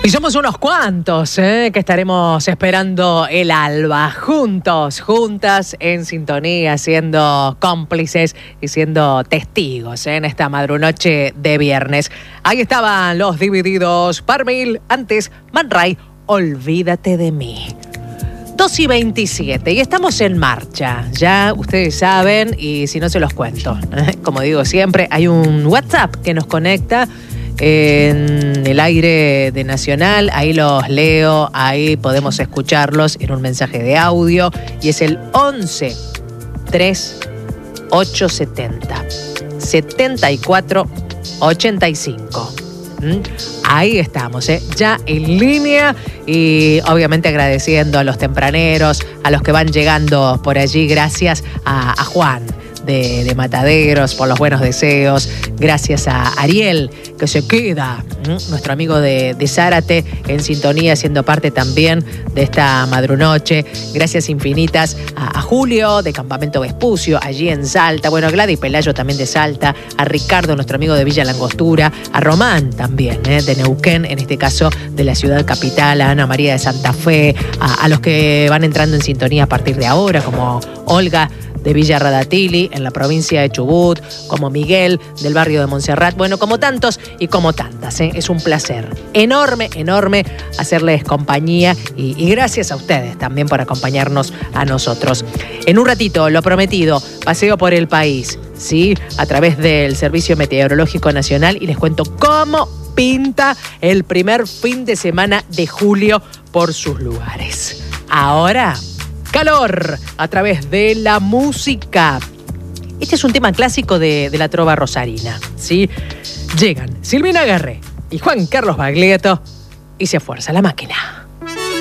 Y somos unos cuantos que estaremos esperando el alba, juntos, juntas, en sintonía, siendo cómplices y siendo testigos en esta madrunoche de viernes. Ahí estaban los Divididos, Par Mil, antes Man Ray, Olvídate de mí. 2:27 y estamos en marcha, ya ustedes saben, y si no se los cuento. Como digo siempre, hay un WhatsApp que nos conecta en el aire de Nacional, ahí los leo, ahí podemos escucharlos en un mensaje de audio, y es el 11 3 870 74 85. Ahí estamos, ya en línea, y obviamente agradeciendo a los tempraneros, a los que van llegando por allí. Gracias a Juan de Mataderos por los buenos deseos. Gracias a Ariel, que se queda, nuestro amigo de Zárate, en sintonía, siendo parte también de esta madrunoche. Gracias infinitas a Julio de Campamento Vespucio, allí en Salta. Bueno, a Gladys Pelayo también de Salta, a Ricardo, nuestro amigo de Villa Langostura, a Román también, de Neuquén, en este caso de la ciudad capital, a Ana María de Santa Fe, a los que van entrando en sintonía a partir de ahora, como Olga de Villa Radatili, en la provincia de Chubut, como Miguel del barrio de Montserrat, bueno, como tantos y como tantas. Es un placer enorme, enorme hacerles compañía, y gracias a ustedes también por acompañarnos a nosotros. En un ratito, lo prometido, paseo por el país, ¿sí? A través del Servicio Meteorológico Nacional, y les cuento cómo pinta el primer fin de semana de julio por sus lugares. Ahora, calor a través de la música. Este es un tema clásico de la trova rosarina, ¿sí? Llegan Silvina Garré y Juan Carlos Baglietto y se fuerza la máquina.